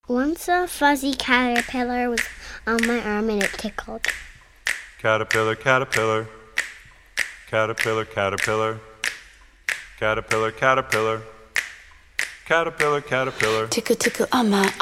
Once a fuzzy caterpillar was on my arm and it tickled. Caterpillar, caterpillar. Caterpillar, caterpillar. Caterpillar, caterpillar. Caterpillar, caterpillar. Tickle, tickle on my